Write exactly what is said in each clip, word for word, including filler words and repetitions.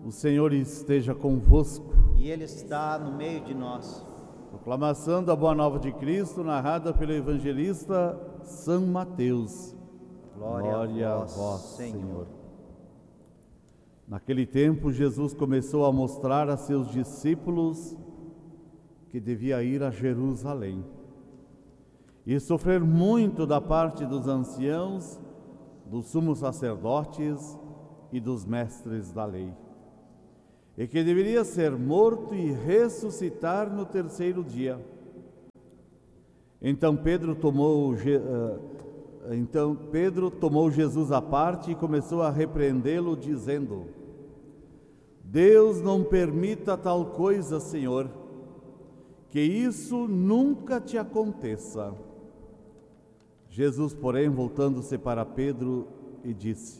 O Senhor esteja convosco. E Ele está no meio de nós. Proclamação da Boa Nova de Cristo, narrada pelo evangelista São Mateus. Glória, Glória a vós, vós Senhor. Senhor. Naquele tempo, Jesus começou a mostrar a seus discípulos que devia ir a Jerusalém e sofrer muito da parte dos anciãos, dos sumos sacerdotes e dos mestres da lei, e que deveria ser morto e ressuscitar no terceiro dia. Então Pedro tomou, então Pedro tomou Jesus à parte e começou a repreendê-lo, dizendo: Deus não permita tal coisa, Senhor, que isso nunca te aconteça. Jesus, porém, voltando-se para Pedro, e disse: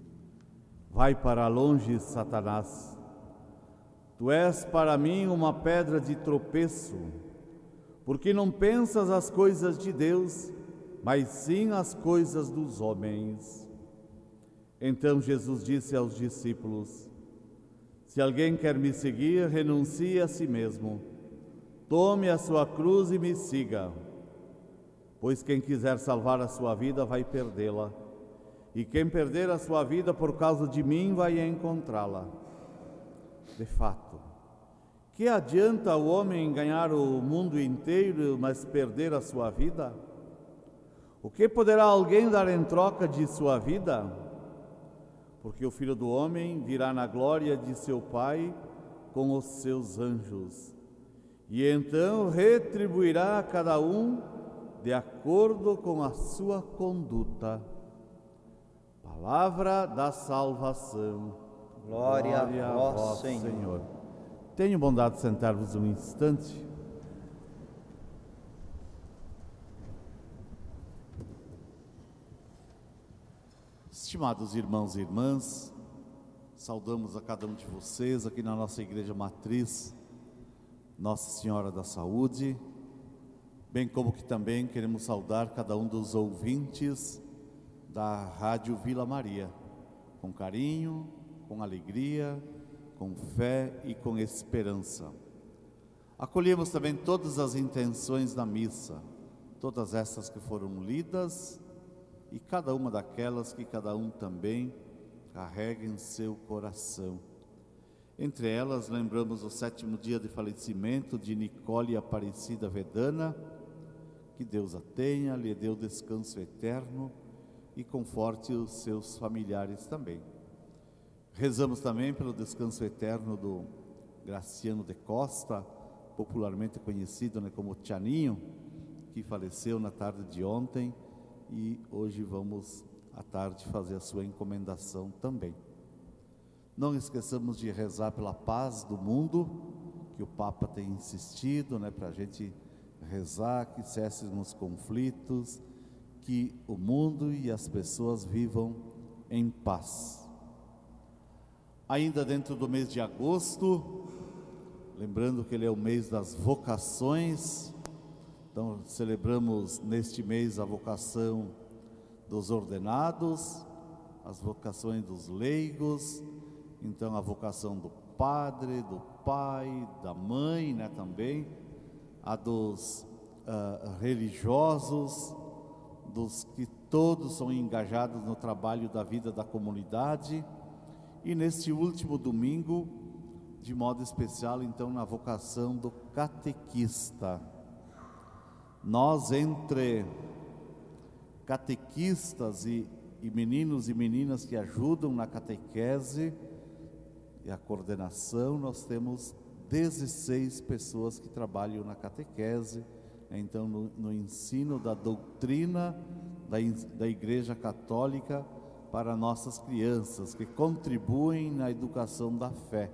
Vai para longe, Satanás. Tu és para mim uma pedra de tropeço, porque não pensas as coisas de Deus, mas sim as coisas dos homens. Então Jesus disse aos discípulos: Se alguém quer me seguir, renuncie a si mesmo, tome a sua cruz e me siga. Pois quem quiser salvar a sua vida vai perdê-la, e quem perder a sua vida por causa de mim vai encontrá-la. De fato, que adianta o homem ganhar o mundo inteiro, mas perder a sua vida? O que poderá alguém dar em troca de sua vida? Porque o Filho do Homem virá na glória de seu Pai com os seus anjos, e então retribuirá a cada um de acordo com a sua conduta. Palavra da salvação. Glória, Glória a vós, vós Senhor. Senhor. Tenho bondade de sentar-vos um instante. Estimados irmãos e irmãs, saudamos a cada um de vocês aqui na nossa igreja matriz, Nossa Senhora da Saúde, bem como que também queremos saudar cada um dos ouvintes da Rádio Vila Maria, com carinho, com alegria, com fé e com esperança. Acolhemos também todas as intenções da missa, todas essas que foram lidas e cada uma daquelas que cada um também carrega em seu coração. Entre elas, lembramos o sétimo dia de falecimento de Nicole Aparecida Vedana, que Deus a tenha, lhe dê o descanso eterno e conforte os seus familiares também. Rezamos também pelo descanso eterno do Graciano de Costa, popularmente conhecido, né, como Tianinho, que faleceu na tarde de ontem, e hoje vamos à tarde fazer a sua encomendação também. Não esqueçamos de rezar pela paz do mundo, que o Papa tem insistido, né, para a gente rezar, que cessem os conflitos, que o mundo e as pessoas vivam em paz. Ainda dentro do mês de agosto, lembrando que ele é o mês das vocações, então celebramos neste mês a vocação dos ordenados, as vocações dos leigos, então a vocação do padre, do pai, da mãe, né, também, a dos uh, religiosos, dos que todos são engajados no trabalho da vida da comunidade, e neste último domingo, de modo especial, então, na vocação do catequista. Nós, entre catequistas e, e meninos e meninas que ajudam na catequese e a coordenação, nós temos dezesseis pessoas que trabalham na catequese, então no, no ensino da doutrina da, da Igreja Católica para nossas crianças, que contribuem na educação da fé.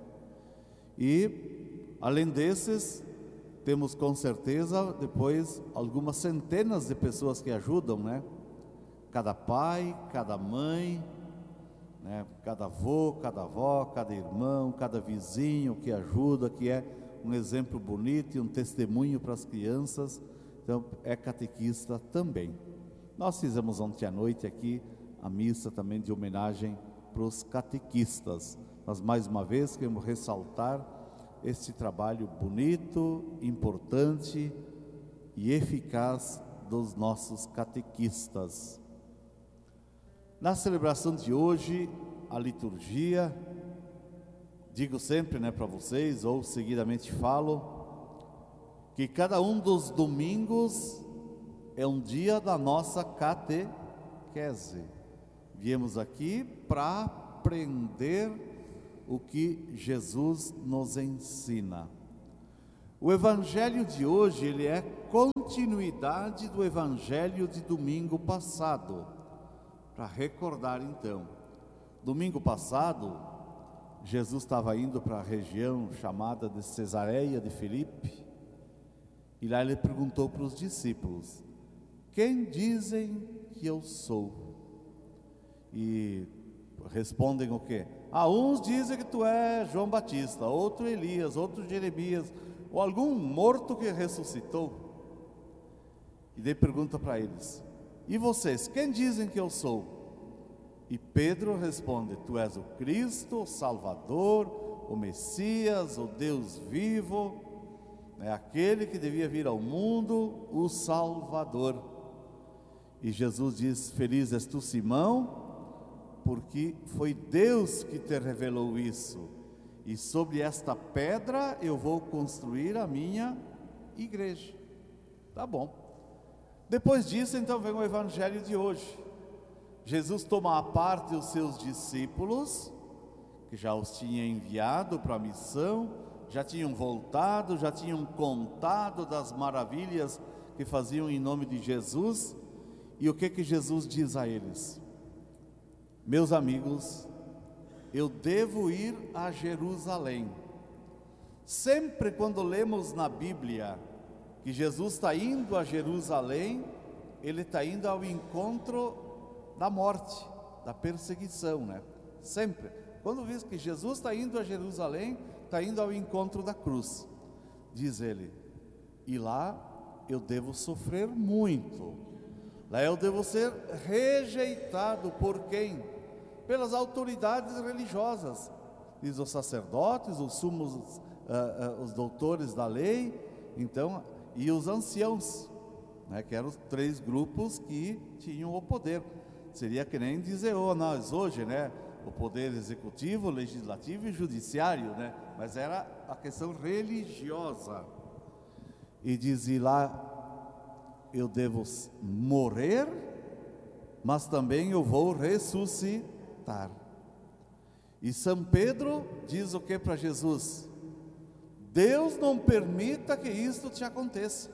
E, além desses, temos com certeza depois algumas centenas de pessoas que ajudam, né? Cada pai, cada mãe, né? Cada avô, cada avó, cada irmão, cada vizinho que ajuda, que é um exemplo bonito e um testemunho para as crianças, então é catequista também. Nós fizemos ontem à noite aqui a missa também de homenagem para os catequistas, mas mais uma vez queremos ressaltar este trabalho bonito, importante e eficaz dos nossos catequistas. Na celebração de hoje, a liturgia, digo sempre, né, para vocês, ou seguidamente falo, que cada um dos domingos é um dia da nossa catequese. Viemos aqui para aprender o que Jesus nos ensina. O evangelho de hoje, ele é continuidade do evangelho de domingo passado. Para recordar então, domingo passado, Jesus estava indo para a região chamada de Cesareia de Filipe, e lá ele perguntou para os discípulos: quem dizem que eu sou? E respondem o quê? Ah, uns dizem que tu é João Batista, outro Elias, outro Jeremias, ou algum morto que ressuscitou. E daí pergunta para eles: e vocês, quem dizem que eu sou? E Pedro responde: tu és o Cristo, o Salvador, o Messias, o Deus vivo, é aquele que devia vir ao mundo, o Salvador. E Jesus diz: feliz és tu, Simão, porque foi Deus que te revelou isso, e sobre esta pedra eu vou construir a minha igreja. Tá bom. Depois disso, então, vem o evangelho de hoje. Jesus toma à parte os seus discípulos, que já os tinha enviado para a missão, já tinham voltado, já tinham contado das maravilhas que faziam em nome de Jesus. E o que que Jesus diz a eles? Meus amigos, eu devo ir a Jerusalém. Sempre quando lemos na Bíblia que Jesus está indo a Jerusalém, ele está indo ao encontro da morte, da perseguição, né? Sempre. Quando diz que Jesus está indo a Jerusalém, está indo ao encontro da cruz. Diz ele: e lá eu devo sofrer muito. Lá eu devo ser rejeitado por quem? Pelas autoridades religiosas. Diz os sacerdotes, os sumos, uh, uh, os doutores da lei, então, e os anciãos, né, que eram os três grupos que tinham o poder. Seria que nem dizer, oh, nós hoje, né, o poder executivo, legislativo e judiciário, né, mas era a questão religiosa. E diz, e lá eu devo morrer, mas também eu vou ressuscitar. E São Pedro diz o que para Jesus? Deus não permita que isto te aconteça.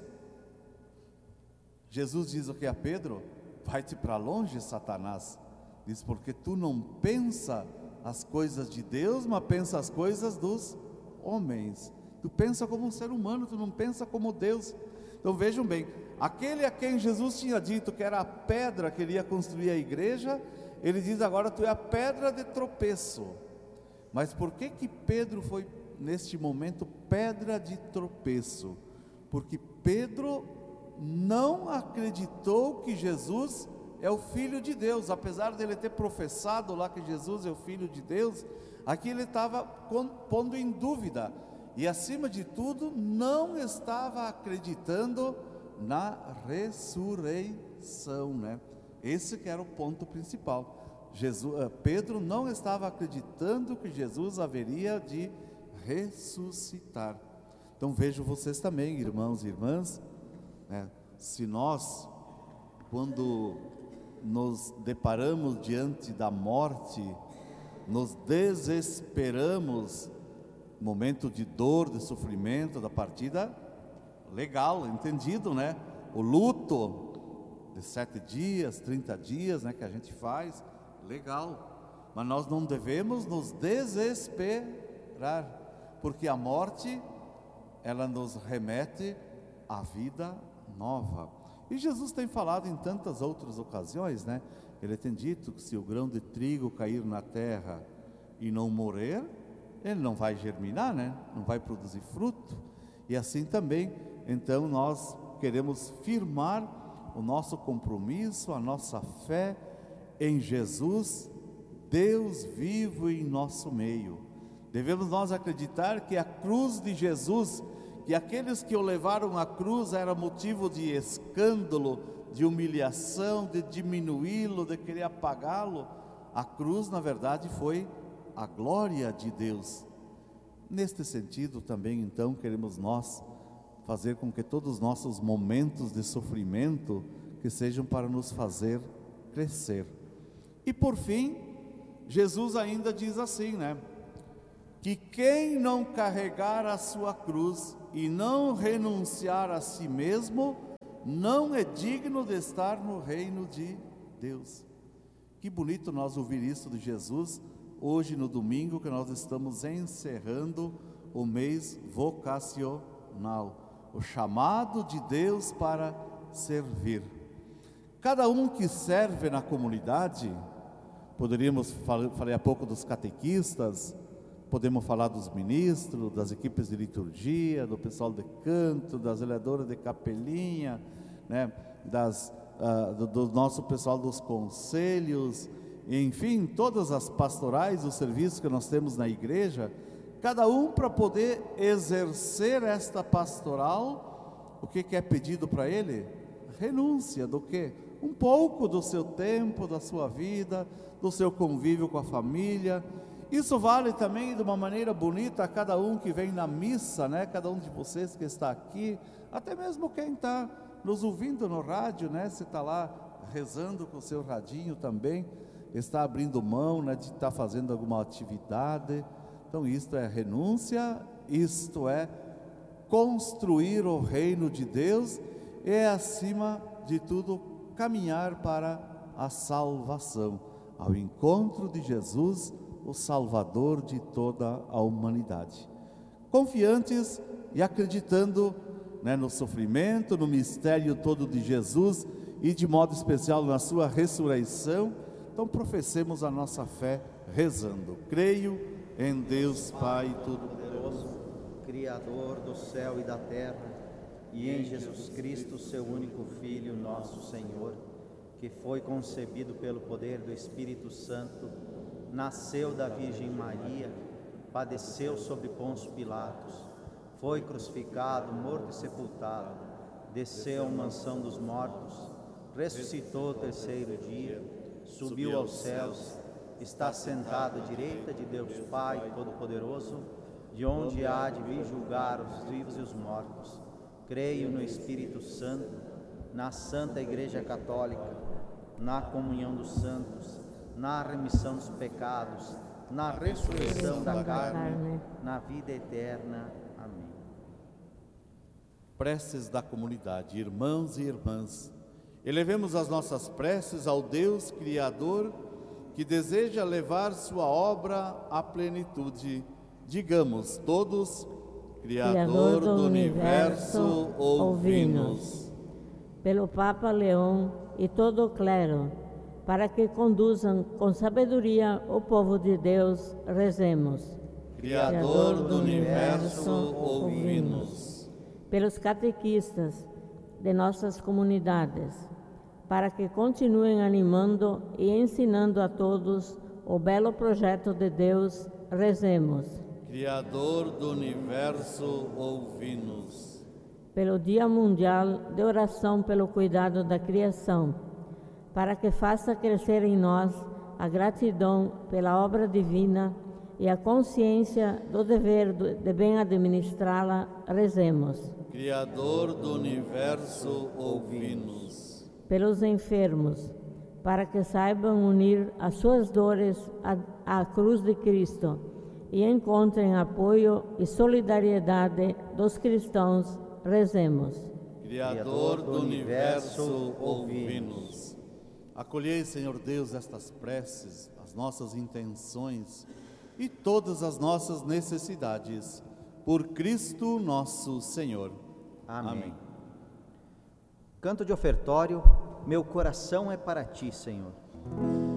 Jesus diz o que a Pedro? Vai-te para longe, Satanás. Diz, porque tu não pensa as coisas de Deus, mas pensa as coisas dos homens. Tu pensa como um ser humano, tu não pensa como Deus. Então vejam bem, aquele a quem Jesus tinha dito que era a pedra que ele ia construir a igreja, ele diz agora, tu é a pedra de tropeço. Mas por que que Pedro foi neste momento pedra de tropeço? Porque Pedro não acreditou que Jesus é o Filho de Deus. Apesar dele ter professado lá que Jesus é o Filho de Deus, aqui ele estava pondo em dúvida, e acima de tudo não estava acreditando na ressurreição, né? Esse que era o ponto principal. Jesus, Pedro não estava acreditando que Jesus haveria de ressuscitar. Então vejam vocês também, irmãos e irmãs, né? Se nós, quando nos deparamos diante da morte, nos desesperamos, momento de dor, de sofrimento, da partida, legal, entendido, né? O luto de sete dias, trinta dias, né, que a gente faz, legal, mas nós não devemos nos desesperar, porque a morte, ela nos remete à vida nova. E Jesus tem falado em tantas outras ocasiões, né? Ele tem dito que se o grão de trigo cair na terra e não morrer, ele não vai germinar, né? Não vai produzir fruto. E assim também, então nós queremos firmar o nosso compromisso, a nossa fé em Jesus, Deus vivo em nosso meio. Devemos nós acreditar que a cruz de Jesus, que aqueles que o levaram à cruz era motivo de escândalo, de humilhação, de diminuí-lo, de querer apagá-lo. A cruz, na verdade, foi a glória de Deus. Neste sentido também, então, queremos nós fazer com que todos os nossos momentos de sofrimento que sejam para nos fazer crescer. E por fim, Jesus ainda diz assim, né? Que quem não carregar a sua cruz e não renunciar a si mesmo, não é digno de estar no reino de Deus. Que bonito nós ouvir isso de Jesus, hoje no domingo que nós estamos encerrando o mês vocacional, o chamado de Deus para servir. Cada um que serve na comunidade, poderíamos, falei há pouco dos catequistas, podemos falar dos ministros, das equipes de liturgia, do pessoal de canto, das vereadoras de capelinha, né, das, uh, do, do nosso pessoal dos conselhos, enfim, todas as pastorais, os serviços que nós temos na igreja, cada um para poder exercer esta pastoral, o que, que é pedido para ele? Renúncia do quê? Um pouco do seu tempo, da sua vida, do seu convívio com a família. Isso vale também de uma maneira bonita a cada um que vem na missa, né? Cada um de vocês que está aqui, até mesmo quem está nos ouvindo no rádio, né? Você está lá rezando com o seu radinho também, está abrindo mão, né, de estar fazendo alguma atividade. Então isto é renúncia, isto é construir o reino de Deus, é acima de tudo caminhar para a salvação, ao encontro de Jesus, o Salvador de toda a humanidade. Confiantes e acreditando, né, no sofrimento, no mistério todo de Jesus e de modo especial na sua ressurreição, então professemos a nossa fé rezando. Creio em Deus Pai Todo-Poderoso, Criador do céu e da terra, e em Jesus Cristo, seu único Filho, nosso Senhor, que foi concebido pelo poder do Espírito Santo, nasceu da Virgem Maria, padeceu sob Pôncio Pilatos, foi crucificado, morto e sepultado, desceu à mansão dos mortos, ressuscitou o terceiro dia, subiu aos céus, está sentado à direita de Deus Pai Todo-Poderoso, de onde há de vir julgar os vivos e os mortos. Creio no Espírito Santo, na Santa Igreja Católica, na comunhão dos santos, na remissão dos pecados, na ressurreição da carne, na vida eterna. Amém. Preces da comunidade, irmãos e irmãs, elevemos as nossas preces ao Deus Criador, que deseja levar sua obra à plenitude. Digamos todos: Criador do universo, ouvi-nos. Pelo Papa Leão e todo o clero, para que conduzam com sabedoria o povo de Deus, rezemos. Criador do universo, ouvi-nos. Pelos catequistas de nossas comunidades, para que continuem animando e ensinando a todos o belo projeto de Deus, rezemos. Criador do universo, ouvi-nos. Pelo Dia Mundial de Oração pelo Cuidado da Criação, para que faça crescer em nós a gratidão pela obra divina e a consciência do dever de bem administrá-la, rezemos. Criador do universo, ouvi-nos. Pelos enfermos, para que saibam unir as suas dores à, à cruz de Cristo e encontrem apoio e solidariedade dos cristãos, rezemos. Criador do universo, ouvi-nos. Acolhei, Senhor Deus, estas preces, as nossas intenções e todas as nossas necessidades, por Cristo nosso Senhor. Amém. Amém. Canto de ofertório, meu coração é para ti, Senhor.